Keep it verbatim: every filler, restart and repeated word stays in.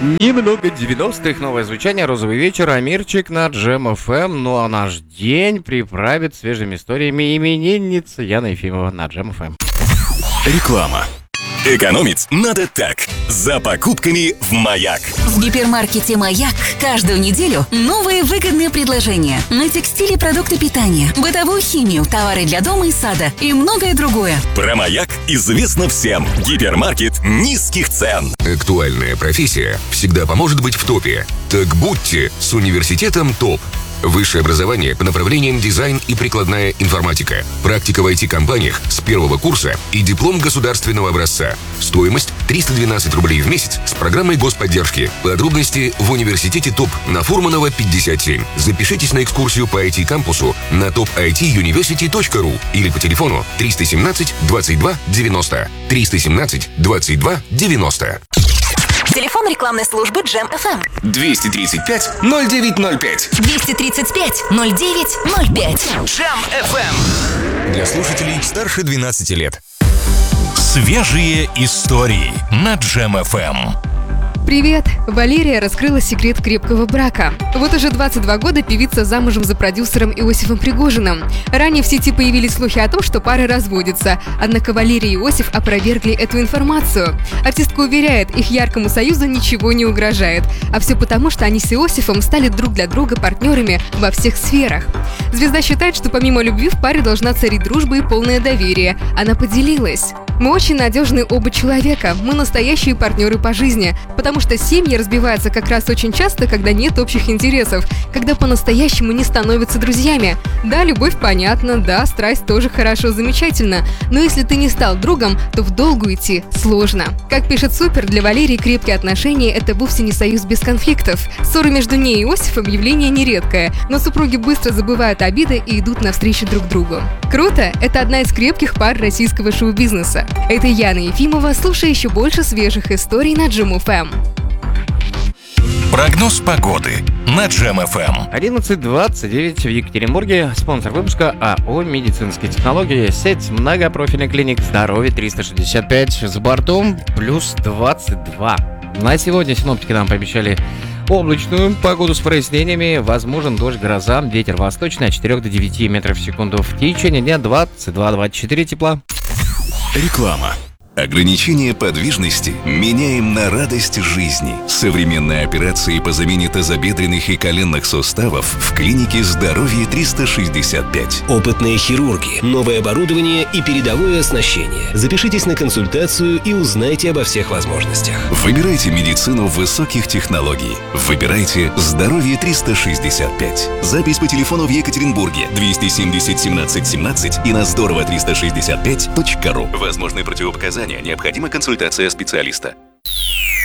Немного девяностых, новое звучание, розовый вечер, Амирчик на Джем эф эм. Ну а наш день приправит свежими историями именинница Яна Ефимова на Джем эф эм. Реклама. Экономить надо так. За покупками в «Маяк». В гипермаркете «Маяк» каждую неделю новые выгодные предложения на текстиле, продукты питания, бытовую химию, товары для дома и сада и многое другое. Про «Маяк» известно всем. Гипермаркет низких цен. Актуальная профессия всегда поможет быть в топе. Так будьте с университетом ТОП. Высшее образование по направлениям дизайн и прикладная информатика. Практика в ай ти-компаниях с первого курса и диплом государственного образца. Стоимость триста двенадцать рублей в месяц с программой господдержки. Подробности в университете ТОП на Фурманова пятьдесят семь. Запишитесь на экскурсию по ай ти-кампусу на топ ай ти юниверсити точка ру или по телефону триста семнадцать двадцать два девяносто. триста семнадцать двадцать два девяносто. Телефон рекламной службы Джем эф эм. двести тридцать пять ноль девять ноль пять. двести тридцать пять ноль девять ноль пять. Джем эф эм. Для слушателей старше двенадцати лет. Свежие истории на Джем эф эм. Привет! Валерия раскрыла секрет крепкого брака. Вот уже двадцать два года певица замужем за продюсером Иосифом Пригожиным. Ранее в сети появились слухи о том, что пары разводятся. Однако Валерия и Иосиф опровергли эту информацию. Артистка уверяет, их яркому союзу ничего не угрожает. А все потому, что они с Иосифом стали друг для друга партнерами во всех сферах. Звезда считает, что помимо любви в паре должна царить дружба и полное доверие. Она поделилась. Мы очень надежные оба человека, мы настоящие партнеры по жизни, потому что семьи разбиваются как раз очень часто, когда нет общих интересов, когда по-настоящему не становятся друзьями. Да, любовь понятна, да, страсть тоже хорошо, замечательно, но если ты не стал другом, то в долгу идти сложно. Как пишет Супер, для Валерии крепкие отношения – это вовсе не союз без конфликтов. Ссоры между ней и Иосифом явление нередкое, но супруги быстро забывают обиды и идут навстречу друг другу. Круто! Это одна из крепких пар российского шоу-бизнеса. Это Яна Ефимова. Слушай еще больше свежих историй на Джем эф эм. Прогноз погоды на Джем эф эм. одиннадцать двадцать девять в Екатеринбурге. Спонсор выпуска АО «Медицинские технологии». Сеть многопрофильных клиник «Здоровье триста шестьдесят пять». С бортом плюс двадцать два. На сегодня синоптики нам пообещали облачную погоду с прояснениями. Возможен дождь, гроза. Ветер восточный от четырёх до девяти метров в секунду. В течение дня двадцать два двадцать четыре тепла. Реклама. Ограничение подвижности меняем на радость жизни. Современные операции по замене тазобедренных и коленных суставов в клинике «Здоровье триста шестьдесят пять». Опытные хирурги, новое оборудование и передовое оснащение. Запишитесь на консультацию и узнайте обо всех возможностях. Выбирайте медицину высоких технологий. Выбирайте «Здоровье триста шестьдесят пять». Запись по телефону в Екатеринбурге двести семьдесят семнадцать семнадцать и на здорово триста шестьдесят пять точка ру. Возможны противопоказания. Необходима консультация специалиста.